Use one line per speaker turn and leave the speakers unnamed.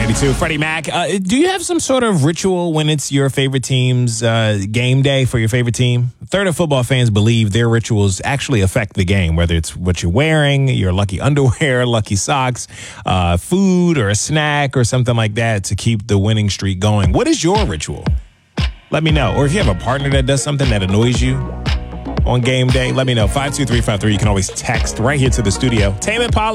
92. Freddie Mac, do you have some sort of ritual when it's your favorite team's game day for your favorite team? A third of football fans believe their rituals actually affect the game, whether it's what you're wearing, your lucky underwear, lucky socks, food or a snack or something like that to keep the winning streak going. What is your ritual? Let me know. Or if you have a partner that does something that annoys you on game day, let me know. 52353. You can always text right here to the studio. Tame Impala.